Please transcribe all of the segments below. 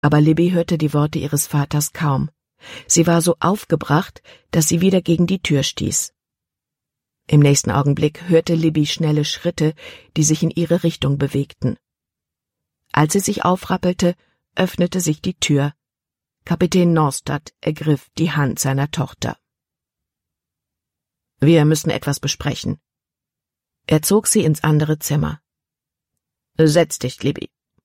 Aber Libby hörte die Worte ihres Vaters kaum. Sie war so aufgebracht, dass sie wieder gegen die Tür stieß. Im nächsten Augenblick hörte Libby schnelle Schritte, die sich in ihre Richtung bewegten. Als sie sich aufrappelte, öffnete sich die Tür. Kapitän Norstad ergriff die Hand seiner Tochter. »Wir müssen etwas besprechen.« Er zog sie ins andere Zimmer. »Setz dich, Libby.«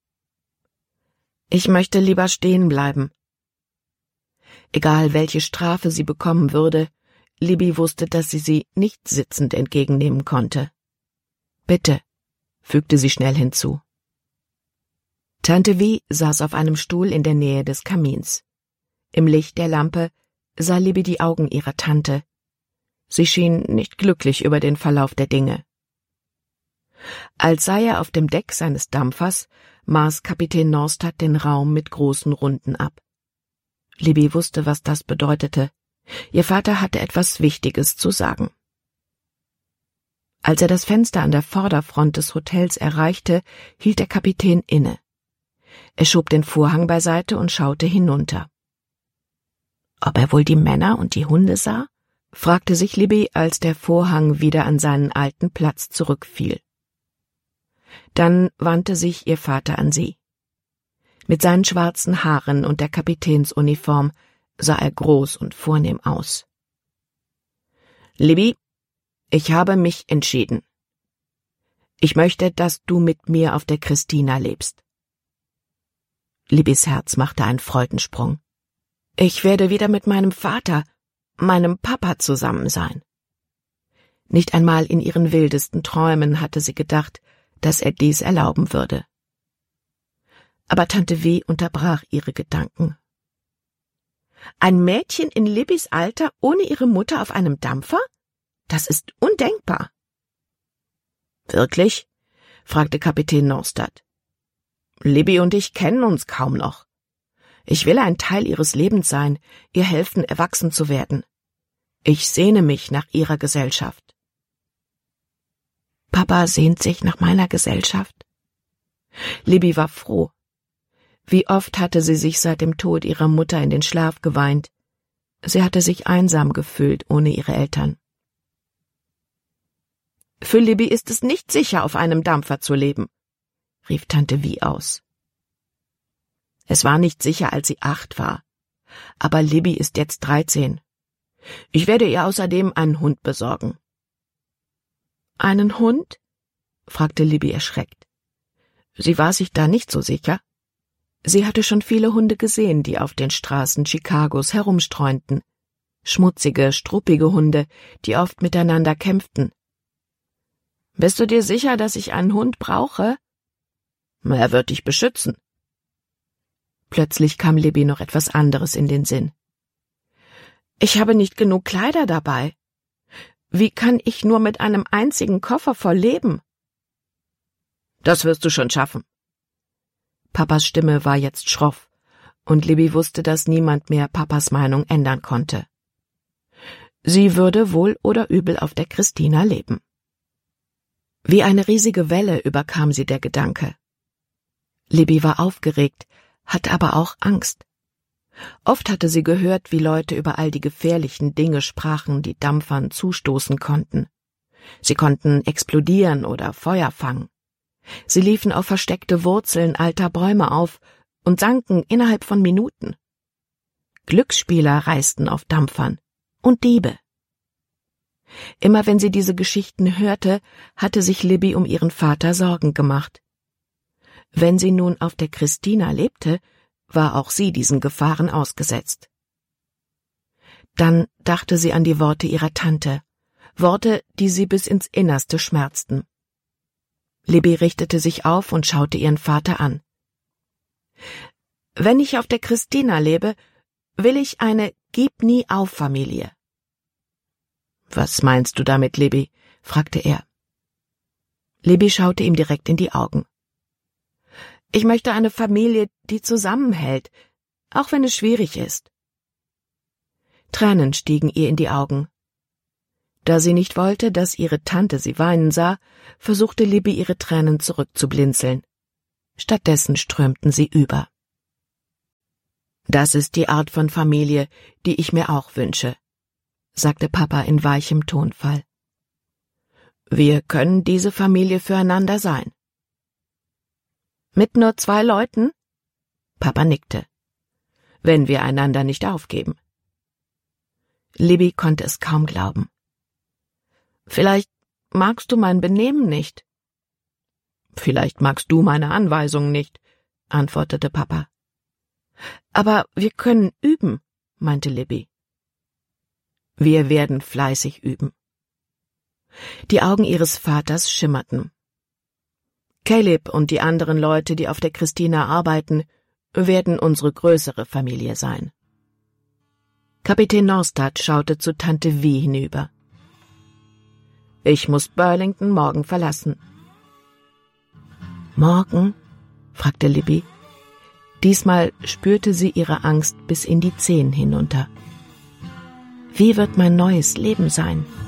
»Ich möchte lieber stehen bleiben.« Egal, welche Strafe sie bekommen würde, Libby wusste, dass sie nicht sitzend entgegennehmen konnte. »Bitte«, fügte sie schnell hinzu. Tante Vi saß auf einem Stuhl in der Nähe des Kamins. Im Licht der Lampe sah Libby die Augen ihrer Tante. Sie schien nicht glücklich über den Verlauf der Dinge. Als sei er auf dem Deck seines Dampfers, maß Kapitän Norstad den Raum mit großen Runden ab. Libby wusste, was das bedeutete. Ihr Vater hatte etwas Wichtiges zu sagen. Als er das Fenster an der Vorderfront des Hotels erreichte, hielt der Kapitän inne. Er schob den Vorhang beiseite und schaute hinunter. Ob er wohl die Männer und die Hunde sah? Fragte sich Libby, als der Vorhang wieder an seinen alten Platz zurückfiel. Dann wandte sich ihr Vater an sie. Mit seinen schwarzen Haaren und der Kapitänsuniform sah er groß und vornehm aus. »Libby, ich habe mich entschieden. Ich möchte, dass du mit mir auf der Christina lebst.« Libbys Herz machte einen Freudensprung. »Ich werde wieder mit meinem Vater, meinem Papa zusammen sein.« Nicht einmal in ihren wildesten Träumen hatte sie gedacht, dass er dies erlauben würde. Aber Tante Vi unterbrach ihre Gedanken. »Ein Mädchen in Libbys Alter ohne ihre Mutter auf einem Dampfer? Das ist undenkbar.« »Wirklich?« fragte Kapitän Norstad. »Libby und ich kennen uns kaum noch. Ich will ein Teil ihres Lebens sein, ihr helfen, erwachsen zu werden. Ich sehne mich nach ihrer Gesellschaft.« »Papa sehnt sich nach meiner Gesellschaft?« Libby war froh. Wie oft hatte sie sich seit dem Tod ihrer Mutter in den Schlaf geweint. Sie hatte sich einsam gefühlt ohne ihre Eltern. »Für Libby ist es nicht sicher, auf einem Dampfer zu leben«, rief Tante Vi aus. Es war nicht sicher, als sie 8 war. Aber Libby ist jetzt 13. Ich werde ihr außerdem einen Hund besorgen. »Einen Hund?« fragte Libby erschreckt. Sie war sich da nicht so sicher. Sie hatte schon viele Hunde gesehen, die auf den Straßen Chicagos herumstreunten. Schmutzige, struppige Hunde, die oft miteinander kämpften. »Bist du dir sicher, dass ich einen Hund brauche?« »Er wird dich beschützen.« Plötzlich kam Libby noch etwas anderes in den Sinn. »Ich habe nicht genug Kleider dabei. Wie kann ich nur mit einem einzigen Koffer voll leben?« »Das wirst du schon schaffen.« Papas Stimme war jetzt schroff, und Libby wusste, dass niemand mehr Papas Meinung ändern konnte. Sie würde wohl oder übel auf der Christina leben. Wie eine riesige Welle überkam sie der Gedanke. Libby war aufgeregt, hatte aber auch Angst. Oft hatte sie gehört, wie Leute über all die gefährlichen Dinge sprachen, die Dampfern zustoßen konnten. Sie konnten explodieren oder Feuer fangen. Sie liefen auf versteckte Wurzeln alter Bäume auf und sanken innerhalb von Minuten. Glücksspieler reisten auf Dampfern und Diebe. Immer wenn sie diese Geschichten hörte, hatte sich Libby um ihren Vater Sorgen gemacht. Wenn sie nun auf der Christina lebte, war auch sie diesen Gefahren ausgesetzt. Dann dachte sie an die Worte ihrer Tante, Worte, die sie bis ins Innerste schmerzten. Libby richtete sich auf und schaute ihren Vater an. »Wenn ich auf der Christina lebe, will ich eine Gib-nie-auf-Familie.« »Was meinst du damit, Libby?« fragte er. Libby schaute ihm direkt in die Augen. »Ich möchte eine Familie, die zusammenhält, auch wenn es schwierig ist.« Tränen stiegen ihr in die Augen. Da sie nicht wollte, dass ihre Tante sie weinen sah, versuchte Libby ihre Tränen zurückzublinzeln. Stattdessen strömten sie über. Das ist die Art von Familie, die ich mir auch wünsche, sagte Papa in weichem Tonfall. Wir können diese Familie füreinander sein. Mit nur 2 Leuten? Papa nickte. Wenn wir einander nicht aufgeben. Libby konnte es kaum glauben. Vielleicht magst du mein Benehmen nicht. Vielleicht magst du meine Anweisungen nicht, antwortete Papa. Aber wir können üben, meinte Libby. Wir werden fleißig üben. Die Augen ihres Vaters schimmerten. Caleb und die anderen Leute, die auf der Christina arbeiten, werden unsere größere Familie sein. Kapitän Norstad schaute zu Tante Vi hinüber. Ich muss Burlington morgen verlassen. Morgen? Fragte Libby. Diesmal spürte sie ihre Angst bis in die Zehen hinunter. Wie wird mein neues Leben sein?